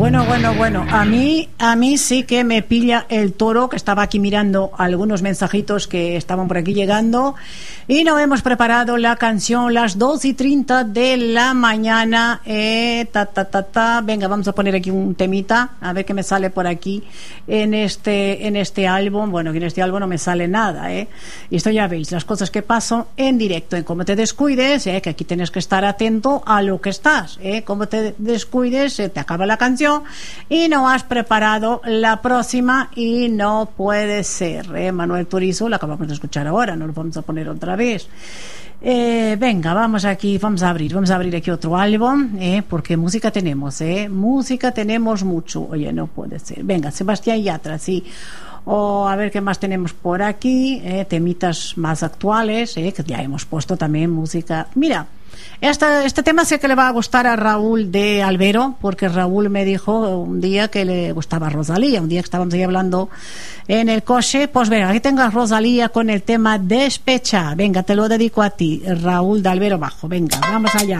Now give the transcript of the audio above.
Bueno, a mí sí que me pilla el toro, que estaba aquí mirando algunos mensajitos que estaban por aquí llegando, y nos hemos preparado la canción las 2:30 de la mañana. Venga, vamos a poner aquí un temita, a ver qué me sale por aquí en este álbum. Bueno, en este álbum no me sale nada, y esto ya veis, las cosas que pasan en directo, en cómo te descuides, que aquí tienes que estar atento a lo que estás, como te descuides, se te acaba la canción y no has preparado la próxima y no puede ser. Manuel Turizo, la acabamos de escuchar ahora, no lo vamos a poner otra vez. Venga, vamos a abrir aquí otro álbum, porque música tenemos mucho. Oye, no puede ser. Venga, Sebastián Yatra, sí. O a ver qué más tenemos por aquí, temitas más actuales, que ya hemos puesto también música. Mira, este tema sé que le va a gustar a Raúl de Albero, porque Raúl me dijo un día que le gustaba Rosalía, un día que estábamos ahí hablando en el coche. Pues venga, aquí tengo a Rosalía con el tema Despecha. Venga, te lo dedico a ti, Raúl de Albero Bajo. Venga, vamos allá.